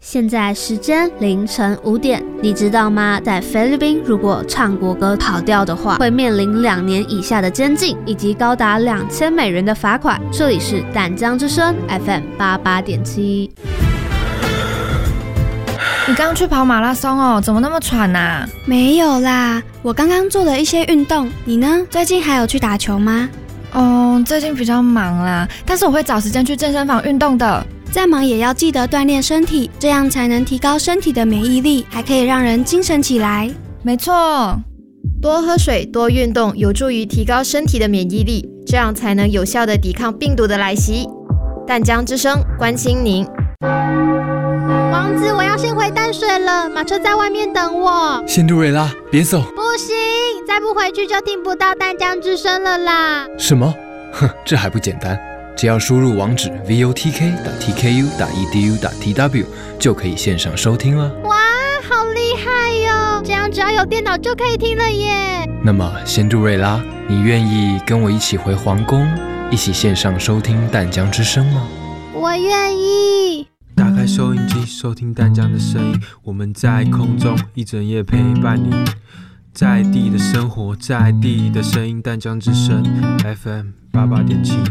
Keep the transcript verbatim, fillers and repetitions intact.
现在时间凌晨五点，你知道吗？在菲律宾，如果唱国歌跑调的话，会面临两年以下的监禁，以及高达两千美元的罚款。这里是淡江之声 F M 八八点七。 你刚去跑马拉松哦，怎么那么喘啊？ 没有啦，我刚刚做了一些运动。你呢？最近还有去打球吗？ 哦，最近比较忙啦，但是我会找时间去健身房运动的。 再忙也要记得锻炼身体，这样才能提高身体的免疫力，还可以让人精神起来。 没错， 多喝水、多运动，有助于提高身体的免疫力，这样才能有效地抵抗病毒的来袭。淡江之声关心您。 王子，我要先回淡水了，马车在外面等我。 仙杜瑞拉，别走！ 不行，再不回去就听不到淡江之声了啦。 什么？哼，这还不简单，只要输入网址 v o t k 点 t k u 点 e d u 点 t w 就可以线上收听了。 哇，好厉害哟！这样只要有电脑就可以听了耶。 那么，仙杜瑞拉，你愿意跟我一起回皇宫，一起线上收听淡江之声吗？ 我愿意。 打开收音机，收听淡江的声音，我们在空中一整夜陪伴你，在地的生活，在地的声音，淡江之声 F M 八八点七。